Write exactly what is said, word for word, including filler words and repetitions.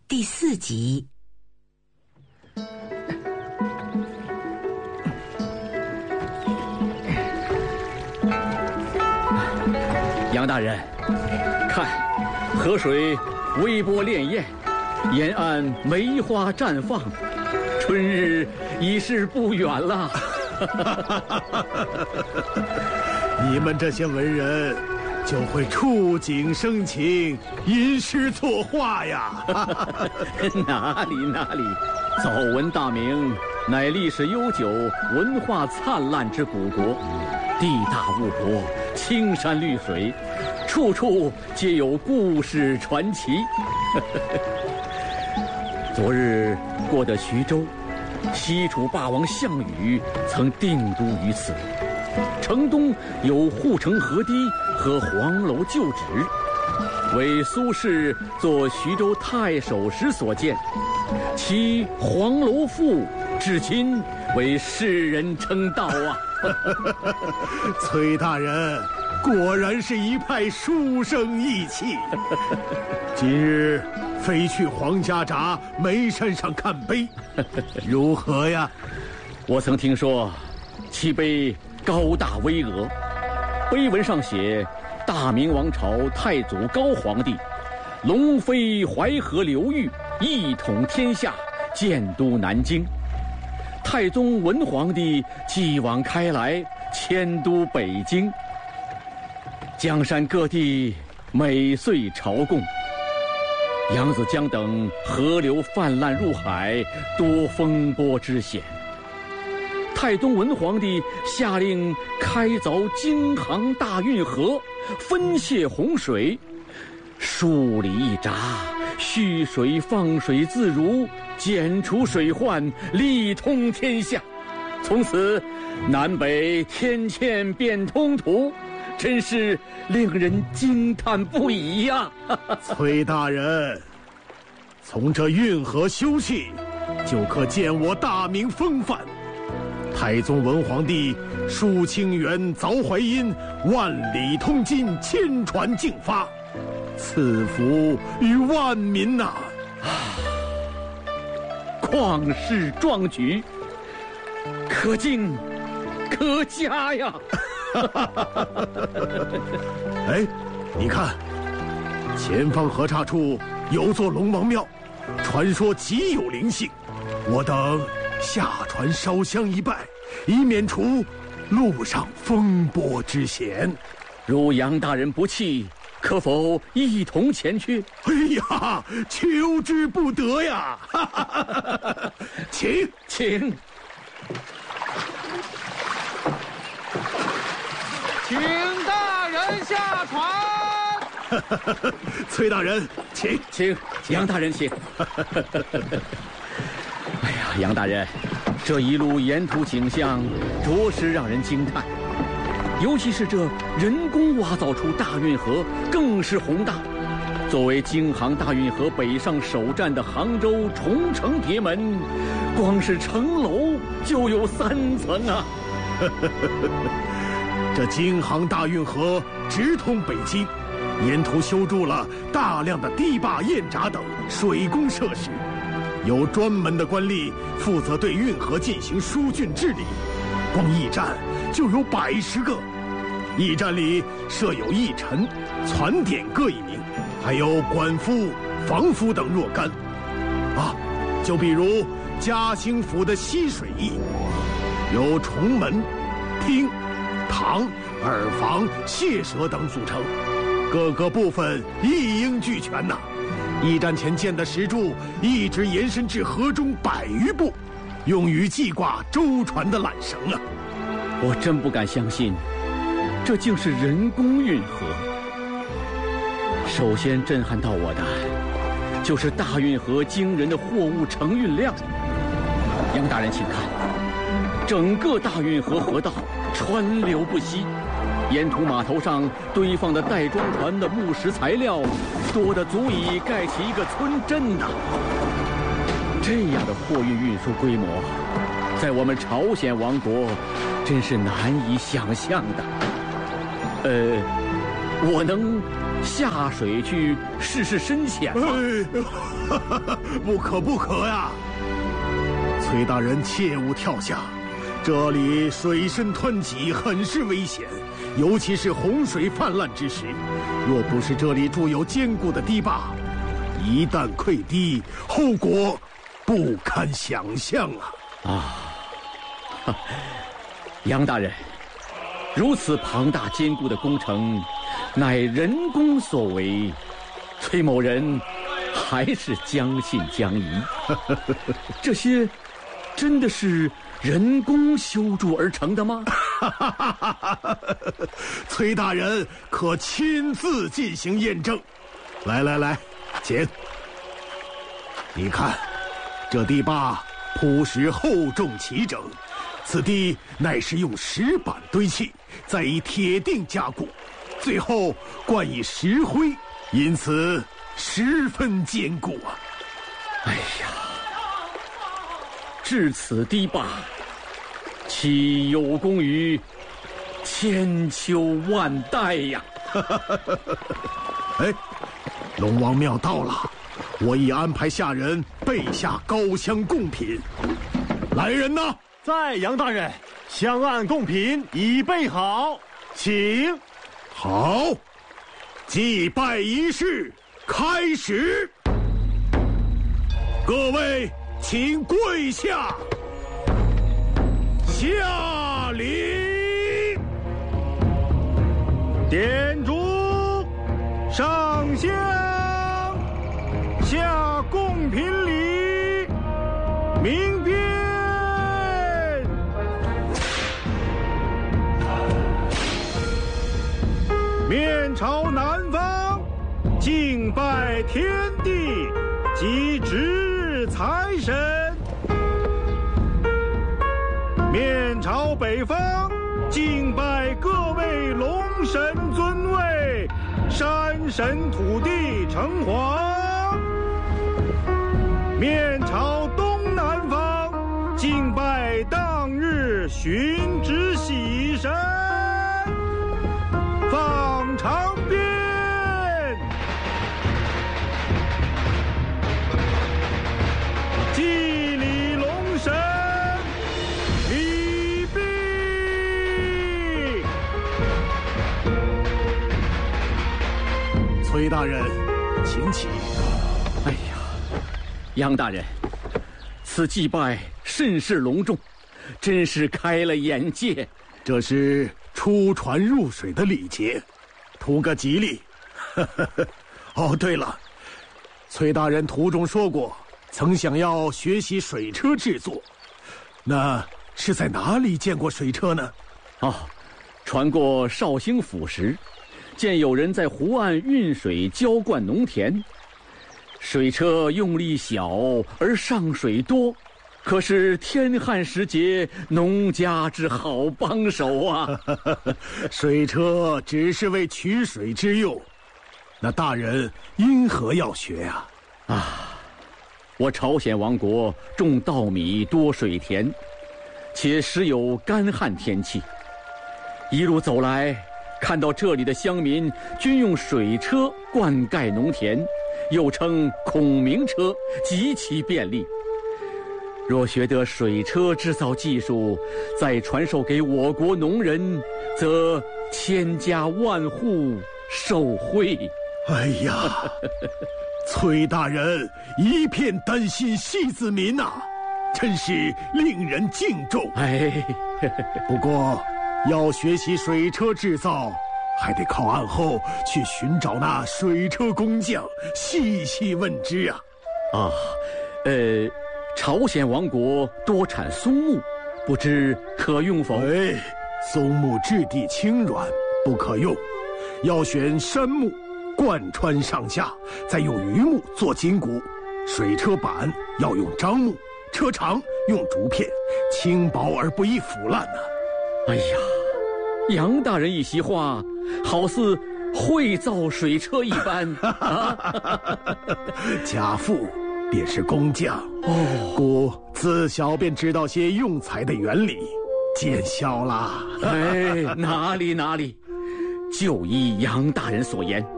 第四集。 杨大人，看，河水微波潋滟，沿岸梅花绽放，春日已是不远了。 你们这些文人就会触景生情，吟诗作画呀。 哪里哪里，早闻大明乃历史悠久、文化灿烂之古国，地大物博，青山绿水，处处皆有故事传奇。昨日过的徐州，西楚霸王项羽曾定都于此。城东有护城河堤和黄楼旧址，为苏轼作徐州太守时所建。其黄楼赋至今为世人称道啊。 崔大人果然是一派书生意气。今日飞去黄家闸梅山上看碑，如何呀？ 我曾听说其碑高大巍峨，碑文上写大明王朝太祖高皇帝龙飞淮河流域，一统天下，建都南京。太宗文皇帝继往开来，迁都北京。江山各地每岁朝贡，扬子江等河流泛滥入海，多风波之险。太宗文皇帝下令开凿京杭大运河，分泄洪水，数里一闸，蓄水放水自如，剪除水患，利通天下。从此南北天堑变通途，真是令人惊叹不已呀！ 崔大人，从这运河修葺，就可见我大明风范。太宗文皇帝疏清源，凿淮阴，万里通津，千船竞发，赐福于万民呐、啊！ 旷世壮举，可敬可嘉呀！ 哎，你看，前方河岔处有座龙王庙，传说极有灵性。我等下船烧香一拜，以免除路上风波之险。 如杨大人不弃，可否一同前去？ 哎呀，求之不得呀！请请， 请大人下船。 崔大人，请请，杨大人请。哎呀，杨大人，这一路沿途景象着实让人惊叹，尤其是这人工挖造出大运河，更是宏大。作为京杭大运河北上首站的杭州重城叠门，光是城楼就有三层啊！ 这京杭大运河直通北京，沿途修筑了大量的堤坝、堰闸等水工设施。有专门的官吏负责对运河进行疏浚治理，光驿站就有百十个。驿站里设有驿丞、攒点各一名，还有管夫、防夫等若干。啊，就比如嘉兴府的西水驿，由重门、厅、堂、耳房、槲舍等组成，各个部分一应俱全呐、啊。驿站前建的石柱一直延伸至河中百余步，用于系挂舟船的缆绳啊！ 我真不敢相信，这竟是人工运河。首先震撼到我的，就是大运河惊人的货物承运量。杨大人，请看，整个大运河河道川流不息，沿途码头上堆放的待装船的木石材料，多得足以盖起一个村镇呐、啊！这样的货运运输规模，在我们朝鲜王国真是难以想象的。呃，我能下水去试试深浅吗？ 哎，不可不可呀！崔大人切勿跳下，这里水深湍急，很是危险，尤其是洪水泛滥之时。若不是这里筑有坚固的堤坝，一旦溃堤，后果不堪想象啊！ 啊，杨大人，如此庞大坚固的工程，乃人工所为，崔某人还是将信将疑。这些真的是人工修筑而成的吗？ 崔大人可亲自进行验证。来来来，请。你看，这堤坝铺石厚重齐整，此堤乃是用石板堆砌，再以铁锭加固，最后灌以石灰，因此十分坚固啊！ 哎呀，至此堤坝，岂有功于千秋万代呀！ 哎，龙王庙到了，我已安排下人备下高香贡品。来人呐！ 在，杨大人，香案贡品已备好，请。 好，祭拜仪式开始。各位，请跪下，下礼。 点烛，上香，下贡品礼，明鞭。面朝南方，敬拜天地及值日财神；面朝北方，敬拜各位龙神尊位、山神土地城隍；面朝东南方，敬拜当日巡职喜神。放长鞭，祭礼龙神，礼毕。 崔大人，请起。 哎呀，杨大人，此祭拜甚是隆重，真是开了眼界。 这是出船入水的礼节，图个吉利。哦，对了，崔大人途中说过，曾想要学习水车制作，那是在哪里见过水车呢？ 哦，传过绍兴府时，见有人在湖岸运水浇灌农田，水车用力小而上水多，可是天旱时节，农家之好帮手啊！ 水车只是为取水之用，那大人因何要学啊？ 啊，我朝鲜王国种稻米多水田，且时有干旱天气，一路走来，看到这里的乡民均用水车灌溉农田，又称孔明车，极其便利。若学得水车制造技术，再传授给我国农人，则千家万户受惠。 哎呀，崔大人一片担心细子民呐、啊，真是令人敬重。 哎， 不过要学习水车制造，还得靠岸后去寻找那水车工匠，细细问之啊。 啊，呃。朝鲜王国多产松木，不知可用否？ 哎，松木质地轻软，不可用，要选杉木，贯穿上下，再用榆木做筋骨。水车板要用樟木，车长用竹片，轻薄而不易腐烂呢、啊。 哎呀，杨大人一席话，好似会造水车一般。啊、 家父便是工匠哦，故自小便知道些用材的原理，见笑啦。 哎，哪里哪里，就依杨大人所言，